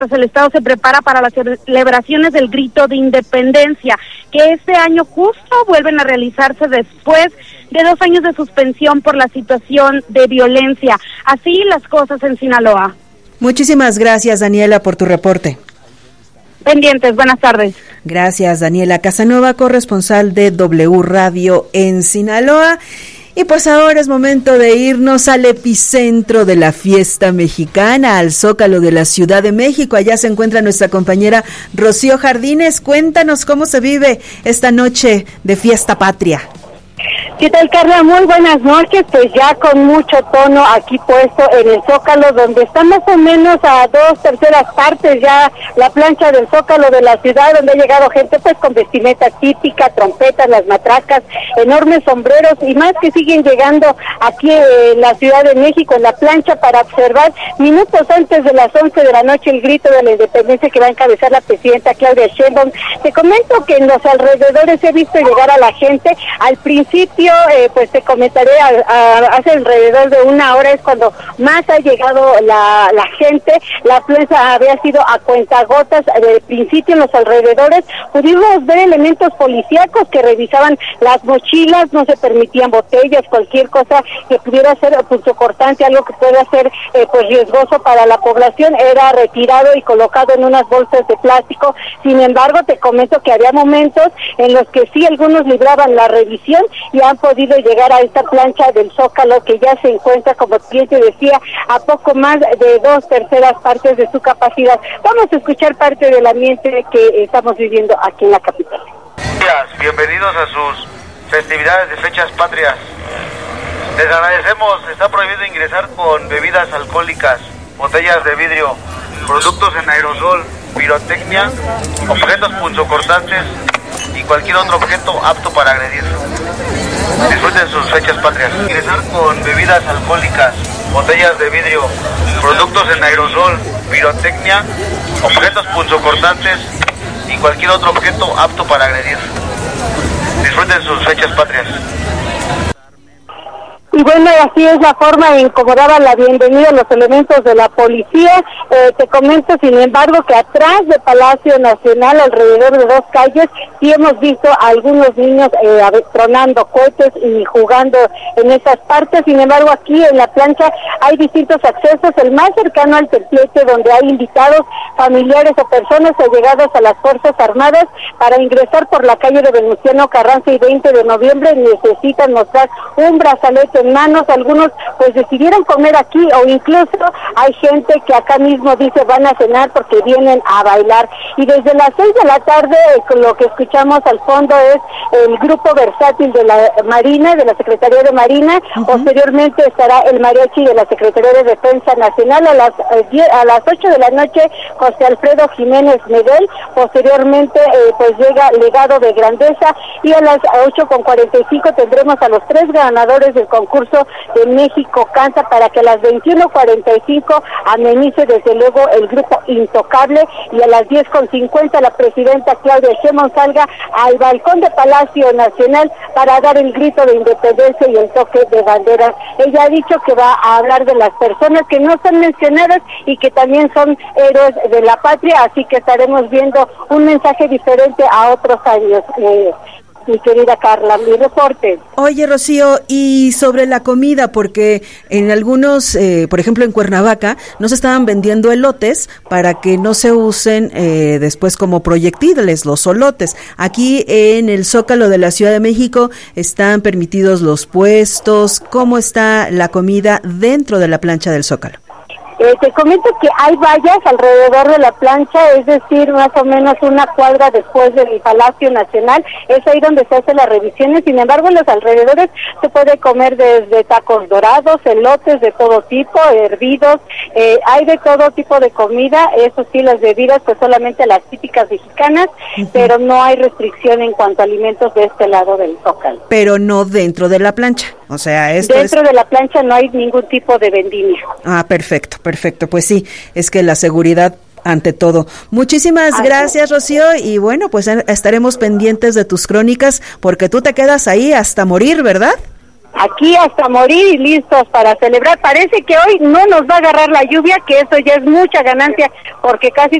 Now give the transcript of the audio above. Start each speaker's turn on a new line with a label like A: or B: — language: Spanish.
A: el Estado se prepara para las celebraciones del Grito de Independencia, que este año justo vuelven a realizarse después de 2 años de suspensión por la situación de violencia. Así las cosas en Sinaloa.
B: Muchísimas gracias, Daniela, por tu reporte.
A: Pendientes, buenas tardes.
B: Gracias, Daniela Casanova, corresponsal de W Radio en Sinaloa. Y pues ahora es momento de irnos al epicentro de la fiesta mexicana, al Zócalo de la Ciudad de México. Allá se encuentra nuestra compañera Rocío Jardines. Cuéntanos cómo se vive esta noche de fiesta patria.
C: ¿Qué tal, Carla? Muy buenas noches, pues ya con mucho tono aquí puesto en el Zócalo, donde está más o menos a 2/3 partes ya la plancha del Zócalo de la ciudad, donde ha llegado gente pues con vestimenta típica, trompetas, las matracas, enormes sombreros y más que siguen llegando aquí en la Ciudad de México en la plancha para observar minutos antes de las 11 de la noche el grito de la independencia que va a encabezar la presidenta Claudia Sheinbaum. Te comento que en los alrededores he visto llegar a la gente. Al principio pues te comentaré, hace alrededor de 1 hora es cuando más ha llegado la gente. La afluencia había sido a cuentagotas. De principio en los alrededores pudimos ver elementos policíacos que revisaban las mochilas, no se permitían botellas, cualquier cosa que pudiera ser punzocortante, algo que pueda ser pues riesgoso para la población, era retirado y colocado en unas bolsas de plástico. Sin embargo, te comento que había momentos en los que sí algunos libraban la revisión y han podido llegar a esta plancha del Zócalo, que ya se encuentra, como bien te decía, a poco más de 2/3 partes de su capacidad. Vamos a escuchar parte del ambiente que estamos viviendo aquí en la capital.
D: Bienvenidos a sus festividades de fechas patrias. Les agradecemos. Está prohibido ingresar con bebidas alcohólicas, botellas de vidrio, productos en aerosol, pirotecnia, objetos punzocortantes y cualquier otro objeto apto para agredir. Disfruten sus fechas patrias. Ingresar con bebidas alcohólicas, botellas de vidrio, productos en aerosol, pirotecnia, objetos punzocortantes y cualquier otro objeto apto para agredir. Disfruten sus fechas patrias.
C: Y bueno, así es la forma en cómo daban la bienvenida a los elementos de la policía. Te comento, sin embargo, que atrás de Palacio Nacional, alrededor de 2 calles, sí hemos visto a algunos niños tronando cohetes y jugando en esas partes. Sin embargo, aquí en la plancha hay distintos accesos. El más cercano al templete, donde hay invitados, familiares o personas allegadas a las Fuerzas Armadas para ingresar por la calle de Venustiano Carranza y 20 de noviembre, necesitan mostrar un brazalete en manos. Algunos pues decidieron comer aquí, o incluso hay gente que acá mismo dice van a cenar porque vienen a bailar. Y desde las 6 de la tarde lo que escuchamos al fondo es el grupo versátil de la Marina, de la Secretaría de Marina. Posteriormente estará el mariachi de la Secretaría de Defensa Nacional. A las 8 de la noche José Alfredo Jiménez Medel. Posteriormente pues llega Legado de Grandeza, y a las 8:45 tendremos a los 3 ganadores del concurso de México Canta, para que a las 21:45 amenice desde luego el grupo Intocable, y a las 10:50 la presidenta Claudia Sheinbaum salga al balcón de Palacio Nacional para dar el grito de independencia y el toque de banderas. Ella ha dicho que va a hablar de las personas que no están mencionadas y que también son héroes de la patria, así que estaremos viendo un mensaje diferente a otros años. Mi querida Carla, mi reporte.
B: Oye, Rocío, y sobre la comida, porque en algunos, por ejemplo en Cuernavaca, no se estaban vendiendo elotes para que no se usen después como proyectiles, los solotes. Aquí en el Zócalo de la Ciudad de México están permitidos los puestos. ¿Cómo está la comida dentro de la plancha del Zócalo?
C: Te comento que hay vallas alrededor de la plancha, es decir, más o menos 1 cuadra después del Palacio Nacional, es ahí donde se hacen las revisiones. Sin embargo, en los alrededores se puede comer desde tacos dorados, elotes de todo tipo, hervidos, hay de todo tipo de comida. Eso sí, las bebidas pues solamente las típicas mexicanas, pero no hay restricción en cuanto a alimentos de este lado del Zócalo.
B: Pero no dentro de la plancha, o sea, esto
C: dentro de la plancha no hay ningún tipo de vendimia.
B: Ah, perfecto, pues sí, es que la seguridad ante todo. Muchísimas gracias, Rocío, y bueno, pues estaremos pendientes de tus crónicas, porque tú te quedas ahí hasta morir, ¿verdad?
C: aquí hasta morir y listos para celebrar. Parece que hoy no nos va a agarrar la lluvia, que eso ya es mucha ganancia, porque casi